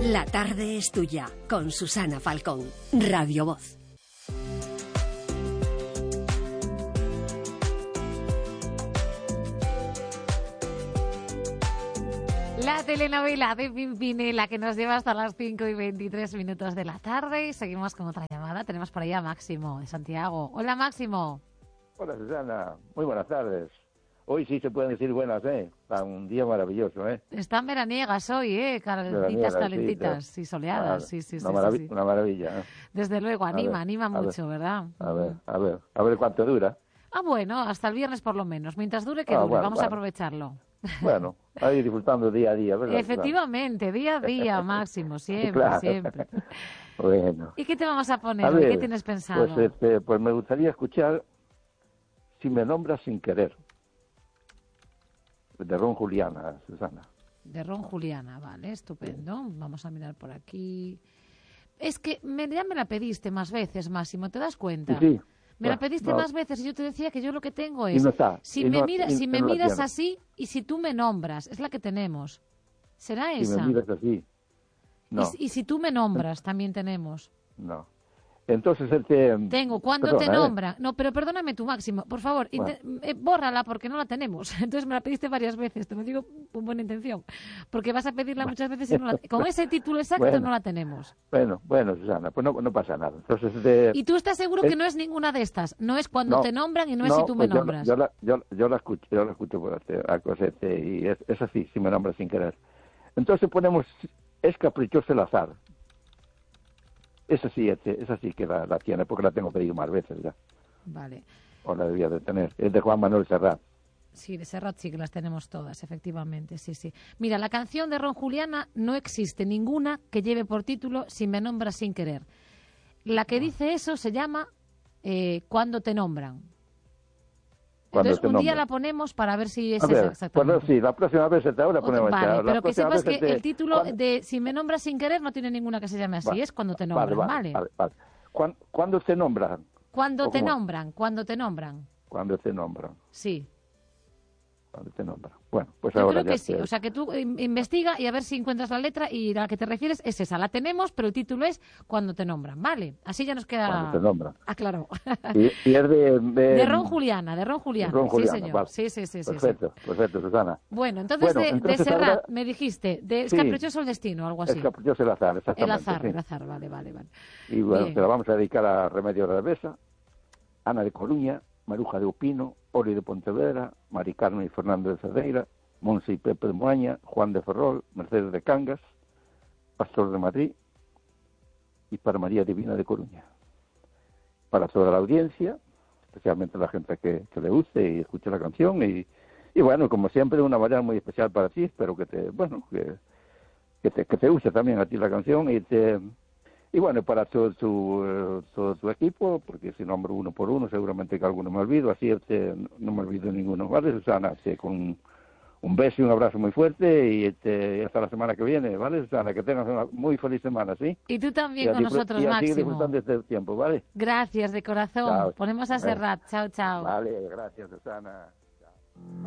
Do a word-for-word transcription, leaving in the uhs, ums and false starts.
La tarde es tuya, con Susana Falcón, Radio Voz. La telenovela de Pimpinela que nos lleva hasta las cinco y veintitrés minutos de la tarde. Y seguimos con otra llamada. Tenemos por ahí a Máximo de Santiago. Hola, Máximo. Hola, Susana. Muy buenas tardes. Hoy sí se pueden decir buenas, ¿eh? Está un día maravilloso, ¿eh? Están veraniegas hoy, ¿eh? Calentitas, calentitas sí, y soleadas. Claro. Sí, sí, una, sí, marav sí, sí. Una maravilla, ¿eh? Desde luego, anima, ver, anima mucho, ver, ¿verdad? A ver, a ver, a ver cuánto dura. Ah, bueno, hasta el viernes por lo menos. Mientras dure, que ah, dure. Bueno, Vamos bueno. a aprovecharlo. Bueno, ahí disfrutando día a día, ¿verdad? Efectivamente, día a día, Máximo, siempre, Claro. siempre. Bueno. ¿Y qué te vamos a poner A hoy? ver, ¿Qué tienes pensado? Pues, este, pues me gustaría escuchar Si me nombras sin querer, de Ron Juliana, Susana. De Ron Juliana, vale, estupendo. Vamos a mirar por aquí. Es que me, ya me la pediste más veces, Máximo, ¿te das cuenta? Sí, sí. Me Bueno, la pediste no. más veces y yo te decía que yo lo que tengo Y es... no está, si y me, no- mira, y- si y me no la miras tiene. así y si tú me nombras, es la que tenemos. ¿Será Si esa? me miras así. No, Y, si- y si tú me nombras, también tenemos. no. Entonces él te... Tengo, cuando Perdona, te ¿eh? nombra. No, pero perdóname tú, Máximo, por favor, Bueno. inte- eh, bórrala porque no la tenemos. Entonces me la pediste varias veces, te lo digo con buena intención. Porque vas a pedirla muchas veces y no la... Con ese título exacto Bueno. no la tenemos. Bueno, bueno, Susana, pues no, no pasa nada. Entonces, de... ¿Y tú estás seguro es- que no es ninguna de estas? No es cuando No, te nombran y no es no, si tú me pues yo la- nombras. Yo, la, yo, yo la escucho, yo la escucho por este, a Cosette y es, es así, si me nombras sin querer. Entonces ponemos, es caprichoso el azar. Esa sí, este, esa sí que la, la tiene, porque la tengo pedido más veces ya. Vale. O la debía de tener. Es de Juan Manuel Serrat. Sí, de Serrat sí que las tenemos todas, efectivamente, sí, sí. Mira, la canción de Ron Juliana no existe ninguna que lleve por título Si me nombras sin querer. La que dice eso se llama eh, Cuando te nombran. Cuando Entonces, te un día nombran. la ponemos para ver si es A esa ver, exactamente. pues sí, la próxima vez te ahora ponemos Vale, esta. La pero que próxima sepas vez que te- el título ¿cuándo? de Si me nombras sin querer no tiene ninguna que se llame así, Va- es Cuando te vale, nombran, vale, ¿vale? vale, vale. ¿Cuándo, ¿Cuándo te nombran? Cuando ¿O te cómo? nombran, cuando te nombran, Cuando te nombran. sí. Cuando te nombran. Bueno, pues Yo ahora creo ya que sí, te- o sea que tú in- investiga y a ver si encuentras la letra y a la que te refieres es esa, la tenemos, pero el título es Cuando te nombran, ¿vale? Así ya nos queda Cuando te nombran. aclarado. Y, y es de... De, De Ron Juliana, de Ron Juliana, Ron Juliana, sí señor, vale. sí, sí, sí, sí, sí. Perfecto, perfecto, Susana. Bueno, entonces Bueno, de, entonces de Serrat ahora- me dijiste, de Es Sí. caprichoso el destino, algo así. Es caprichoso el azar, exactamente. El azar, sí. el azar, vale, vale, vale. Y bueno, Bien. se la vamos a dedicar a Remedio de la Besa, Ana de Coruña, Maruja de Upino, Ori de Pontevedra, Mari Carmen y Fernando de Cerdeira, Monse y Pepe de Moaña, Juan de Ferrol, Mercedes de Cangas, Pastor de Madrid y para María Divina de Coruña. Para toda la audiencia, especialmente la gente que, que le guste y escuche la canción y, y bueno, como siempre, una manera muy especial para ti, espero que te, bueno, que, que te, que te guste también a ti la canción y te... Y bueno, para todo su, eh, todo su equipo, porque si nombro uno por uno, seguramente que alguno me olvido, así este, no me olvido ninguno. ¿Vale, Susana? Este, con un beso y un abrazo muy fuerte y este, hasta la semana que viene, ¿vale, Susana? Que tengas una muy feliz semana, ¿sí? Y tú también Y a con disfr- nosotros, y a seguir Máximo. disfrutando de este tiempo, ¿vale? Gracias, de corazón. Chao. Ponemos a Bueno. Serrat. Chao, chao. Vale, gracias, Susana. Chao.